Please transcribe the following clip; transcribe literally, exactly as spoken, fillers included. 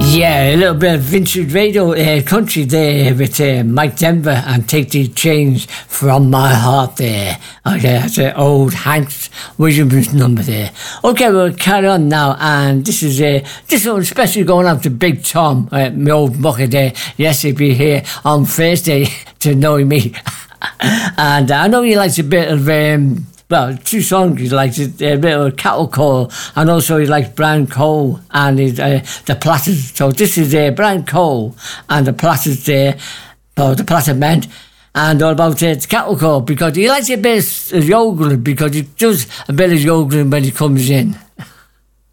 Yeah, a little bit of vintage radio uh, country there with uh, Mike Denver and Take the Chains from My Heart there. Okay, that's an old Hank Williams number there. Okay, we'll carry on now, and this is uh, this one especially going out to Big Tom, uh, my old mucker there. Yes, he'll be here on Thursday to know me. And I know he likes a bit of... Um, Well, two songs he likes, a bit of Cattle Call, and also he likes Brian Cole and his, uh, the Platters. So this is uh, Brian Cole and the Platters there, or the Platter Men, and all about uh, Cattle Call, because he likes a bit of yodeling, because he does a bit of yodeling when he comes in.